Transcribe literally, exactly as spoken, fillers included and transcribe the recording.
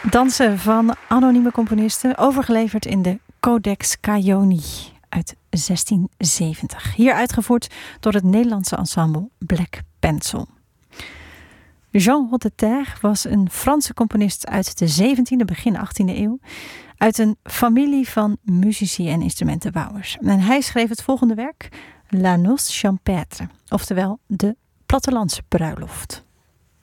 Dansen van anonieme componisten, overgeleverd in de Codex Caioni uit zestien zeventig. Hier uitgevoerd door het Nederlandse ensemble Black Pencil. Jean Hotteterre was een Franse componist uit de zeventiende, begin achttiende eeuw. Uit een familie van muzici en instrumentenbouwers. En hij schreef het volgende werk, La Noce Champêtre, oftewel de plattelandse bruiloft.